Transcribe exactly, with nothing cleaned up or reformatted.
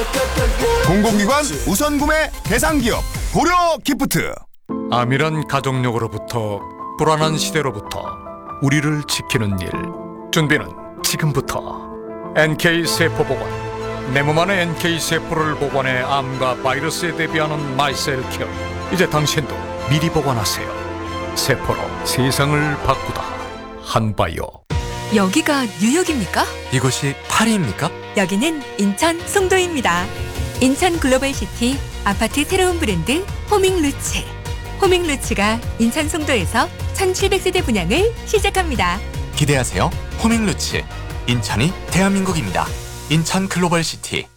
공공기관 우선구매 대상기업 고려기프트. 암이란 가족력으로부터 불안한 시대로부터 우리를 지키는 일. 준비는 지금부터. 엔케이 세포보건, 내 몸 안의 엔케이 세포를 보관해 암과 바이러스에 대비하는 마이셀 케어. 이제 당신도 미리 보관하세요. 세포로 세상을 바꾸다. 한바이오. 여기가 뉴욕입니까? 이곳이 파리입니까? 여기는 인천 송도입니다. 인천 글로벌시티 아파트 새로운 브랜드 호밍루츠. 호밍루츠가 인천 송도에서 천칠백 세대 분양을 시작합니다. 기대하세요. 호밍루츠. 인천이 대한민국입니다. 인천 글로벌시티.